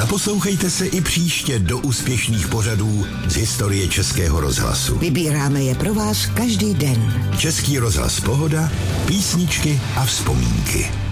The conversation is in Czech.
Zaposlouchejte se i příště do úspěšných pořadů z historie Českého rozhlasu. Vybíráme je pro vás každý den. Český rozhlas Pohoda, písničky a vzpomínky.